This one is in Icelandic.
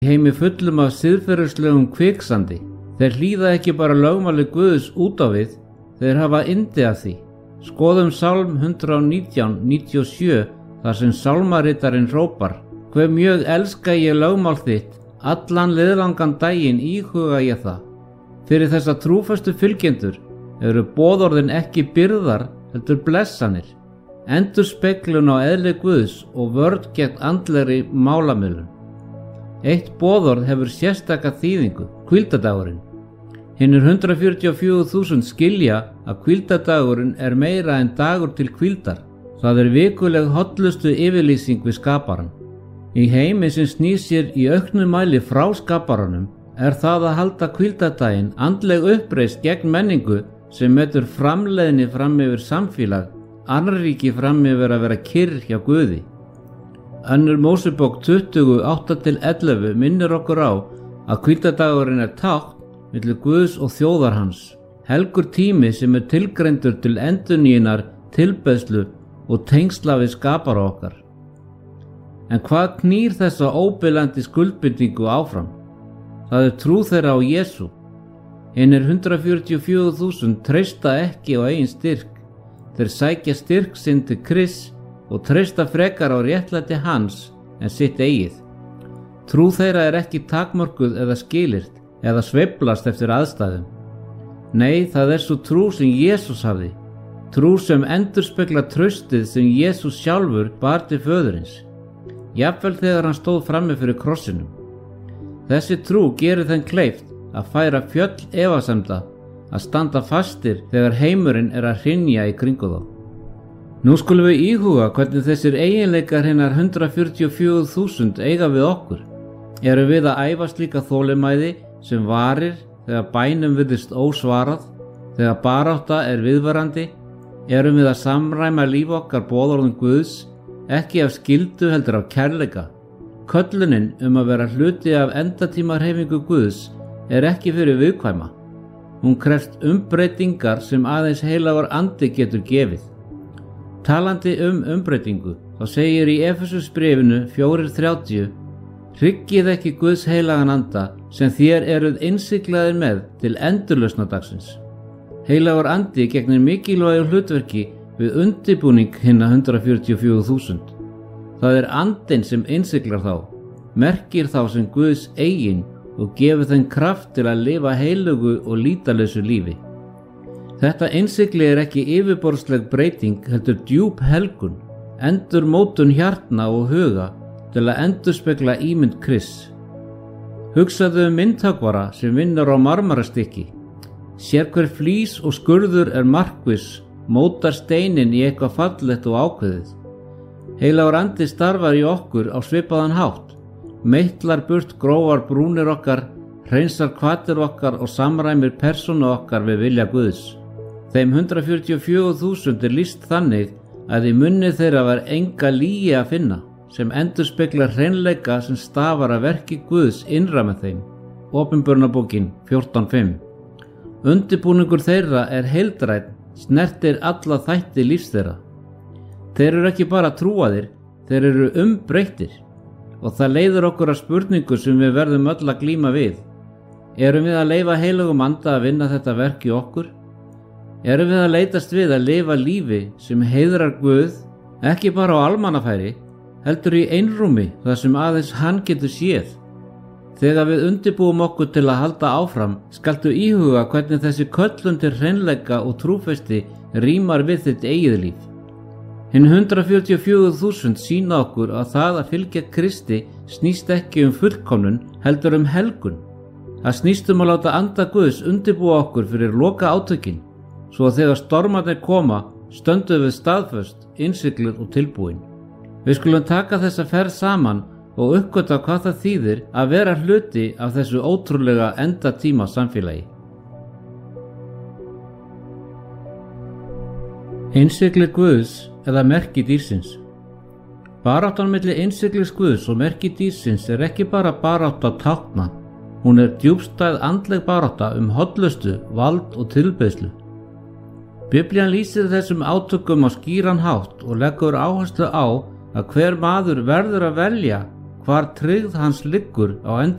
heimi fullum af siðferðislegum kviksandi. Þeir hlýða ekki bara lögmáli Guðs út á við, þeir hafa yndi af því. Skoðum Sálm 119:97 þar sem sálmaritarinn hrópar: Hve mjög elska ég lögmál þitt, allan liðlangan daginn íhuga ég það. Fyrir þessa trúföstu fylgjendur eru boðorðin ekki byrðar heldur blessanir, endurspeglun á eðli Guðs og vörn gegn andlegri málamiðlun. Eitt boðorð hefur sérstaka þýðingu, hvíldardagurinn. Hinnir 144.000 skilja að hvíldardagurinn er meira en dagur til hvíldar. Það er vikuleg hollustu yfirlýsing við skaparann. Í heimi sem snýr sér í auknum mæli frá skaparanum er það að halda hvíldardaginn andleg uppreisn gegn menningu sem metur framleiðni fram yfir samfélag, annríki fram yfir að vera kyrr hjá Guði. Önnur Mósebók 20:8-11 minnir okkur á að hvíldardagurinn er tákn milli Guðs og þjóðar hans, helgur tími sem er tilgreindur til endurnýjunar, tilbeiðslu og tengsla við skapara okkar. En hvað knýr þessa óbilandi skuldbindingu áfram? Það er trú þeirra á Jesú. Hinnir 144.000 treysta ekki á eigin styrk. Þeir sækja styrk sinn til Krists og treysta frekar á réttlæti hans en sitt eigið. Trú þeirra er ekki takmörkuð eða skilyrt eða sveiflast eftir aðstæðum. Nei, það er svo trú sem Jesús hafði. Trú sem endurspeglar traustið sem Jesús sjálfur bar til föðurins, jafnvel þegar hann stóð frammi fyrir krossinum. Þessi trú gerir þeim kleift að færa fjöll efasemda, að standa fastir þegar heimurinn er að hrynja í kringu þá. Nú skulum við íhuga hvernig þessir eiginleikar hinnar 144.000 eiga við okkur. Erum við að æfa slíka þolinmæði sem varir þegar bænum virðist ósvarað, þegar barátta er viðvarandi? Erum við að samræma líf okkar boðorðum Guðs, ekki af skyldu heldur af kærleika? Köllunin að vera hluti af endatímahreyfingu Guðs er ekki fyrir viðkvæma. Hún krefst umbreytingar sem aðeins heilagur andi getur gefið. Talandi umbreytingu, þá segir í Efesusbréfinu 4:30: Hryggið ekki Guðs heilagan anda sem þér eruð innsiglaðir með til endurlausnadagsins. Heilagur andi gegnir mikilvægu hlutverki við undirbúning hinna 144.000. Það er andinn sem innsiglar þá, merkir þá sem Guðs eigin og gefur þeim kraft til að lifa heilugu og lýtalausu lífi. Þetta innsigli er ekki yfirborðsleg breyting heldur djúp helgun, endurmótun hjartna og huga til að endurspegla ímynd Krists. Hugsaðu myndhöggvara sem vinnur á marmarastykki. Sérhver flís og skurður er markviss, mótar steinin í eitthvað fallegt og ákveðið. Heilagur andi starfar í okkur á svipaðan hátt, meitlar burt grófar brúnir okkar, hreinsar hvatir okkar og samræmir persónu okkar við vilja Guðs. Þeim 144.000 er lýst þannig að í munni þeirra var enga lygi að finna, sem endurspeglar hreinleika sem stafar að verki Guðs innra með þeim. Opinberunarbókin 14:5. Undirbúningur þeirra er heildrænn, snertir alla þætti lífs þeirra. Þeir eru ekki bara trúaðir, þeir eru umbreyttir. Og það leiðir okkur að spurningu sem við verðum öll að glíma við. Erum við að leyfa heilögum anda að vinna þetta verk í okkur? Erum við að leitast við að lifa lífi sem heiðrar Guð, ekki bara á almannafæri, heldur í einrúmi þar sem aðeins hann getur séð? Þegar við undirbúum okkur til að halda áfram, skaltu íhuga hvernig þessi köllun til hreinleika og trúfesti rímar við þitt eigið líf. Hinn 144.000 sýna okkur að það að fylgja Kristi snýst ekki fullkomnun heldur helgun. Það snýst að láta anda Guðs undirbúa okkur fyrir loka átökin, svo að þegar stormarnir koma, stöndum við staðföst, innsigluð og tilbúin. Við skulum taka þessa ferð saman og uppgöta hvað það þýðir að vera hluti af þessu ótrúlega endatíma samfélagi. Innsigli Guðs eða merki dýrsins. Baráttan milli innsiglis Guðs og merki dýrsins er ekki bara barátta tákna, hún er djúpstæð andleg barátta hollustu, vald og tilbeiðslu. Biblían lýsir þessum átökum á skýran hátt og leggur áherslu á að hver maður verður að velja hvar tryggð hans liggur á